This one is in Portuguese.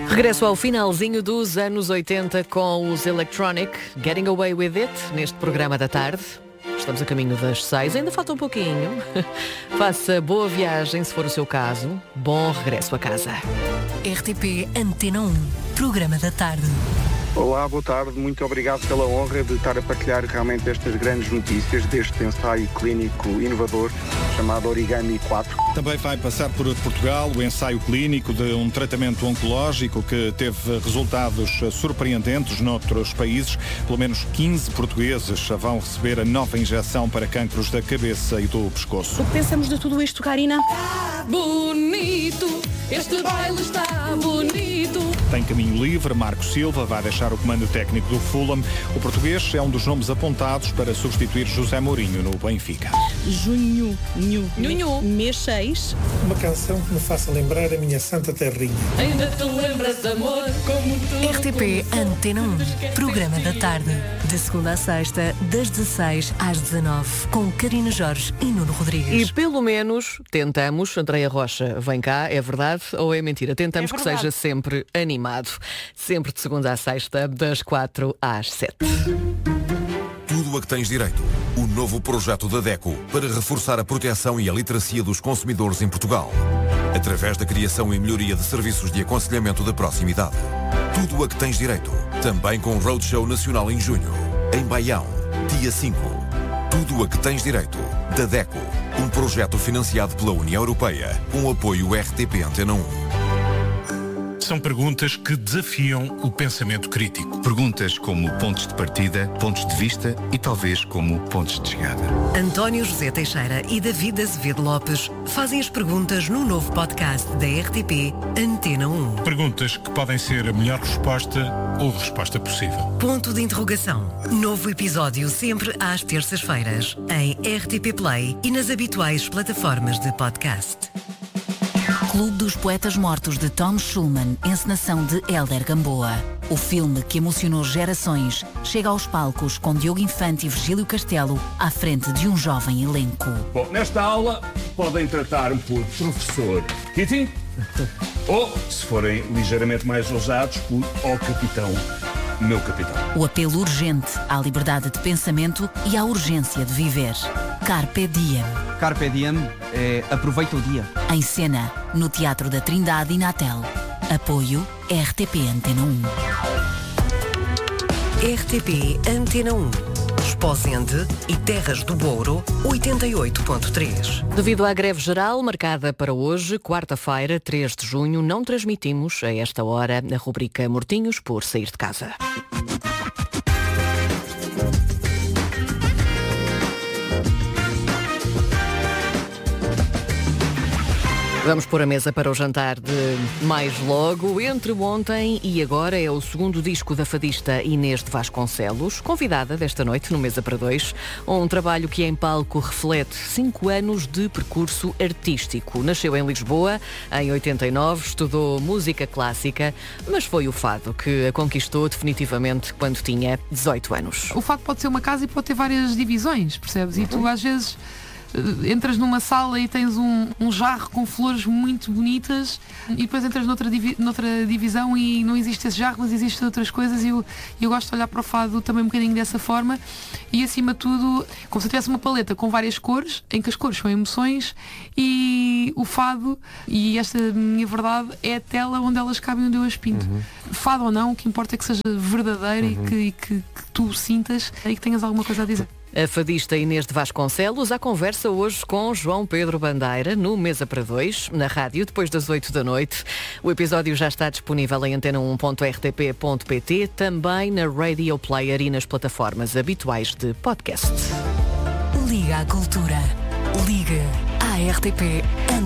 Regresso ao finalzinho dos anos 80 com os Electronic, Getting Away With It, neste programa da tarde. Estamos a caminho das 6, ainda falta um pouquinho. Faça boa viagem, se for o seu caso. Bom regresso a casa. RTP Antena 1, programa da tarde. Olá, boa tarde. Muito obrigado pela honra de estar a partilhar realmente estas grandes notícias deste ensaio clínico inovador chamado Origami 4. Também vai passar por Portugal o ensaio clínico de um tratamento oncológico que teve resultados surpreendentes noutros países. Pelo menos 15 portugueses vão receber a nova injeção para cancros da cabeça e do pescoço. O que pensamos de tudo isto, Karina? Bonito, este baile está bonito. Tem caminho livre, Marco Silva vai deixar o comando técnico do Fulham. O português é um dos nomes apontados para substituir José Mourinho no Benfica. Junho, Nhunhu. mês 6. Uma canção que me faça lembrar a minha santa terrinha. Ainda te lembras, amor, como tu. RTP Antena 1, programa da tarde. De segunda à sexta, das 16 às 19, com Karina Jorge e Nuno Rodrigues. E pelo menos tentamos, Andreia Rocha, vem cá, é verdade ou é mentira? Tentamos que seja sempre animado. Sempre de segunda à sexta, das 4 às 7. Tudo a que tens direito. O novo projeto da DECO para reforçar a proteção e a literacia dos consumidores em Portugal. Através da criação e melhoria de serviços de aconselhamento da proximidade. Tudo a que tens direito. Também com o Roadshow Nacional em junho. Em Baião, dia 5. Tudo a que tens direito. Da DECO. Um projeto financiado pela União Europeia. Com apoio RTP Antena 1. São perguntas que desafiam o pensamento crítico. Perguntas como pontos de partida, pontos de vista e talvez como pontos de chegada. António José Teixeira e David Azevedo Lopes fazem as perguntas no novo podcast da RTP Antena 1. Perguntas que podem ser a melhor resposta ou resposta possível. Ponto de interrogação. Novo episódio sempre às terças-feiras em RTP Play e nas habituais plataformas de podcast. Clube dos Poetas Mortos de Tom Schulman, encenação de Hélder Gamboa. O filme que emocionou gerações chega aos palcos com Diogo Infante e Virgílio Castelo à frente de um jovem elenco. Bom, nesta aula podem tratar-me por professor Kitty ou, se forem ligeiramente mais ousados, por capitão, meu capitão. O apelo urgente à liberdade de pensamento e à urgência de viver. Carpe Diem. Carpe Diem é aproveita o dia. Em cena, no Teatro da Trindade e Natel. Apoio RTP Antena 1. RTP Antena 1. Esposende e Terras do Douro, 88.3. Devido à greve geral marcada para hoje, quarta-feira, 3 de junho, não transmitimos a esta hora a rubrica Mortinhos por Sair de Casa. Vamos pôr a mesa para o jantar de mais logo. Entre ontem e agora é o segundo disco da fadista Inês de Vasconcelos, convidada desta noite no Mesa para Dois. Um trabalho que em palco reflete 5 anos de percurso artístico. Nasceu em Lisboa, em 89, estudou música clássica, mas foi o fado que a conquistou definitivamente quando tinha 18 anos. O fado pode ser uma casa e pode ter várias divisões, percebes? E tu às vezes entras numa sala e tens um jarro com flores muito bonitas e depois entras noutra divisão e não existe esse jarro, mas existem outras coisas e eu gosto de olhar para o fado também um bocadinho dessa forma e acima de tudo como se eu tivesse uma paleta com várias cores, em que as cores são emoções e o fado, e esta minha verdade, é a tela onde elas cabem, onde eu as pinto. Fado ou não, o que importa é que seja verdadeiro e que tu sintas e que tenhas alguma coisa a dizer. A fadista Inês de Vasconcelos, à conversa hoje com João Pedro Bandeira, no Mesa para Dois, na rádio, depois das 8 da noite. O episódio já está disponível em antena1.rtp.pt, também na Radio Player e nas plataformas habituais de podcast. Liga à cultura. Liga à RTP.